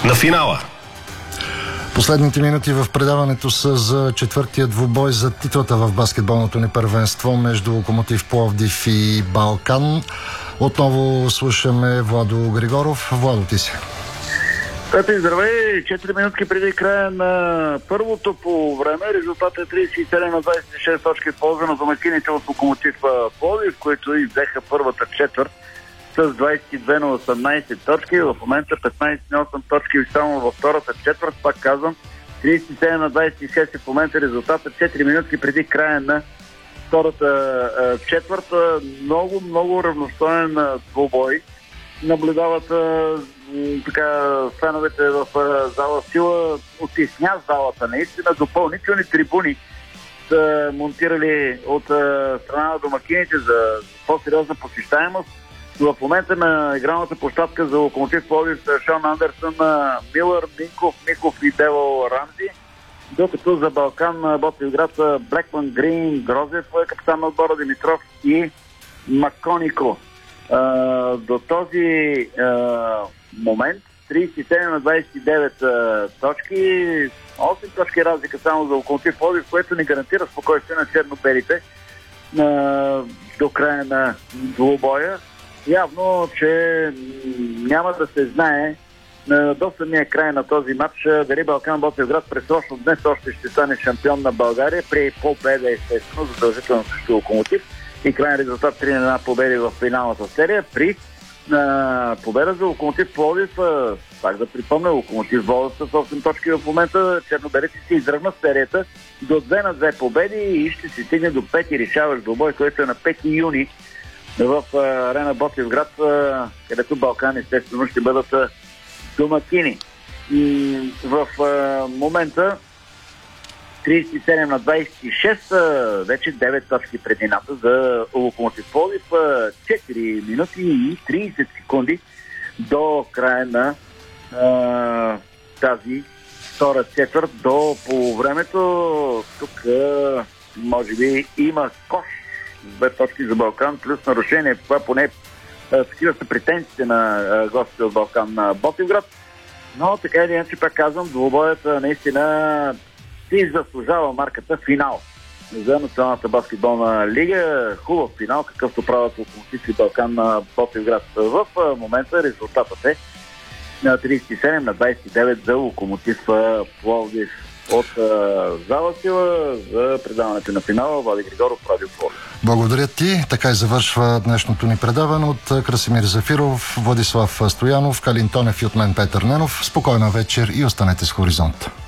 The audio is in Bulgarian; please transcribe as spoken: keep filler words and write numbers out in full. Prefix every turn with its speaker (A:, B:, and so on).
A: на финала.
B: Последните минути в предаването са за четвъртия двубой за титлата в баскетболното ни първенство между Локомотив Пловдив и Балкан. Отново слушаме Владо Григоров. Владо, ти си.
C: Петър, здравей! Четири минутки преди края на първото по време. Резултатът е тридесет и седем на двадесет и шест точки в полза на домакините от Локомотив Пловдив, които иззеха първата четвърт с двадесет и две на осемнадесет точки. В момента петнадесет на осем точки само във втората четвърт. Пак казвам, тридесет и седем на двадесет и шест е в момента резултатът. четири минутки преди края на втората четвърт. Много, много равностоен двубой. Наблюдават така феновете в зала Сила. Отисня залата наистина. Допълнителни трибуни са монтирали от страна на домакините за по-сериозна посещаемост. В момента на игралната площадка за Локомотив Пловдив са Шон Андерсън, Милър, Минков, Миков и Девол Рамзи, докато за Балкан Ботевград са Блекман, Грин, Грозев, капитан на отбора, Димитров и Маконико. Uh, до този uh, момент тридесет и седем на двадесет и девет uh, точки, осем точки разлика само за Локомотив Пловдив, което ни гарантира спокойствие на черно-белите uh, до края на двубоя. Явно, че няма да се знае uh, до самия край на този матч uh, дали Балкан Ботевград предсрочно днес още ще стане шампион на България при победа, естествено, задължително срещу Локомотив. И крайен резултат три на една победи в финалната серия. При а, победа за Локомотив Пловдив, а, пак да припомня, Локомотив водят с осем точки в момента. Чернобелеци се изравнат серията до две на две победи и ще се стигне до пети решаващ двубой, който е на пети юни в а, арена Ботевград, а, където Балкан естествено ще бъдат а, домакини. И в а, момента тридесет и седем на двадесет и шест, вече девет точки предината за Локомотив Пловдив, четири минути и тридесет секунди до края на а, тази втора четвърт, до полувремето. Тук а, може би има кош, две точки за Балкан, плюс нарушение. Това поне а, такива са претенциите на а, гостите от Балкан на Ботевград. Но така или иначе, пак казвам, двубоят наистина и заслужава марката финал за Националната баскетболна лига. Хубав финал, какъвто правят Локомотив и Балкан на Ботевград. В момента резултатът е на тридесет и седем на двадесет и девет за Локомотив Пловдив. От зала Сила за предаването на финала Влади Григоров, Радио Пловдив.
B: Благодаря ти. Така и завършва днешното ни предаване от Красимир Зафиров, Владислав Стоянов, Калин Тонев и от мен Петър Ненов. Спокойна вечер и останете с Хоризонт.